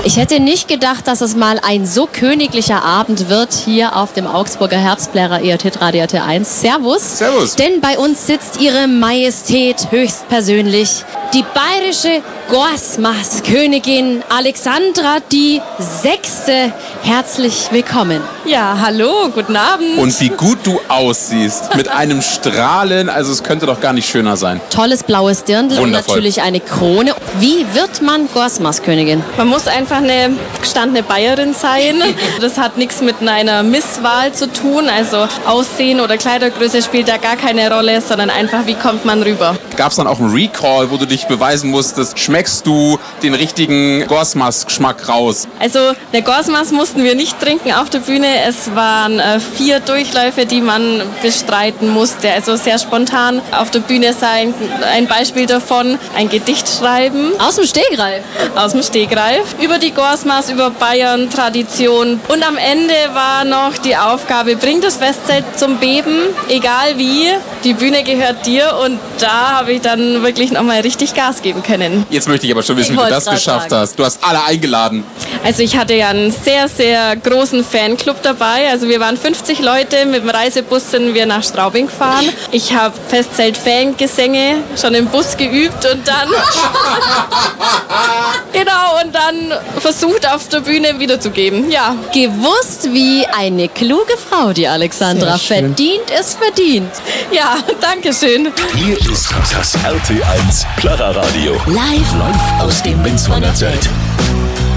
Ich hätte nicht gedacht, dass es mal ein so königlicher Abend wird hier auf dem Augsburger Herbstblärer ERT Radio T1. Servus. Servus. Denn bei uns sitzt Ihre Majestät höchstpersönlich, die bayerische Gorsmas-Königin Alexandra die Sechste. Herzlich willkommen. Ja, hallo, guten Abend. Und wie gut du aussiehst. Mit einem Strahlen, also es könnte doch gar nicht schöner sein. Tolles blaues Dirndl und Wundervoll. natürlich eine Krone. Wie wird man Gorsmas-Königin? Man muss einfach eine gestandene Bayerin sein. Das hat nichts mit einer Misswahl zu tun. Also Aussehen oder Kleidergröße spielt da gar keine Rolle, sondern einfach, wie kommt man rüber. Gab es dann auch einen Recall, wo du dich beweisen musstest, schmeckst du den richtigen Gorsmas-Geschmack raus? Also der Gorsmas mussten wir nicht trinken auf der Bühne. Es waren 4 Durchläufe, die man bestreiten musste. Also sehr spontan auf der Bühne sein. Ein Beispiel davon, ein Gedicht schreiben. Aus dem Stegreif. Aus dem Stegreif. Über die Gorsmas, über Bayern, Tradition. Und am Ende war noch die Aufgabe, bring das Festzelt zum Beben, egal wie. Die Bühne gehört dir und da habe ich dann wirklich nochmal richtig Gas geben können. Jetzt möchte ich aber schon wissen, wie du das geschafft hast. Du hast alle eingeladen. Also ich hatte ja einen sehr, sehr großen Fanclub dabei. Also wir waren 50 Leute, mit dem Reisebus sind wir nach Straubing gefahren. Ich habe Festzelt-Fangesänge schon im Bus geübt und dann genau, und dann versucht auf der Bühne wiederzugeben. Ja. Gewusst wie eine kluge Frau, die Alexandra. Verdient ist verdient. Ja, danke schön. Hier ist das RT1 Plärrer Radio. Live Live aus dem Benzmanner Zelt.